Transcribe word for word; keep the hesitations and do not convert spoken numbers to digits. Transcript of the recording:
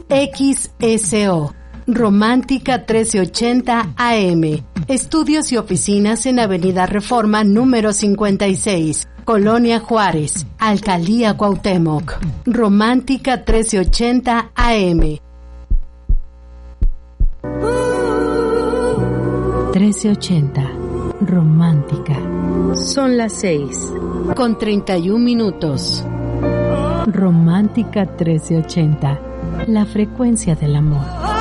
X S O. Romántica trece ochenta A M. Estudios y oficinas en Avenida Reforma número cincuenta y seis, Colonia Juárez, Alcaldía Cuauhtémoc. Romántica trece ochenta A M. trece ochenta. Romántica. Son las seis. Con treinta y un minutos. Romántica trece ochenta. La frecuencia del amor.